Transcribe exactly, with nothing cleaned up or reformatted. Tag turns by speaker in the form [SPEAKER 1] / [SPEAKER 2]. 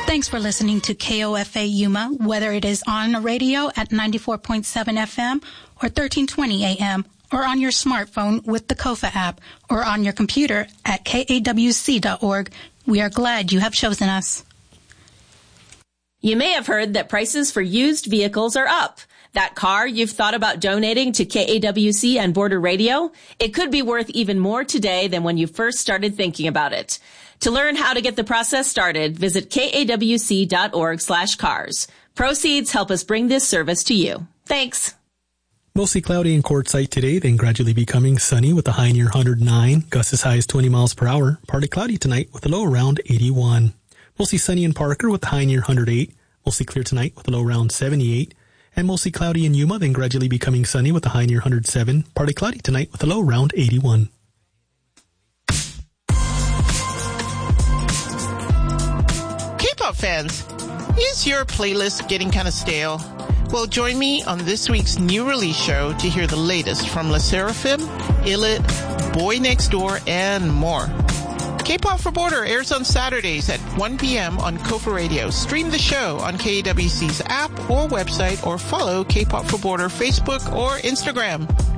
[SPEAKER 1] Thanks for listening to K O F A Yuma, whether it is on the radio at ninety-four point seven F M or thirteen twenty A M, or on your smartphone with the Kofa app, or on your computer at K A W C dot org. We are glad you have chosen us.
[SPEAKER 2] You may have heard that prices for used vehicles are up. That car you've thought about donating to K A W C and Border Radio, it could be worth even more today than when you first started thinking about it. To learn how to get the process started, visit K A W C dot org slash cars. Proceeds help us bring this service to you. Thanks.
[SPEAKER 3] Mostly cloudy in Quartzsite today, then gradually becoming sunny with a high near one hundred nine, gusts as high as twenty miles per hour. Partly cloudy tonight with a low around eighty-one. Mostly sunny in Parker with a high near one hundred eight. Mostly clear tonight with a low around seventy-eight. And mostly cloudy in Yuma, then gradually becoming sunny with a high near one hundred seven. Partly cloudy tonight with a low around eighty-one.
[SPEAKER 4] K-pop fans, is your playlist getting kind of stale? Well, join me on this week's new release show to hear the latest from LE SSERAFIM, iLLIT, Boy Next Door, and more. K-pop for Border airs on Saturdays at one p.m. on Kofa Radio. Stream the show on K A W C's app or website, or follow K-pop for Border Facebook or Instagram.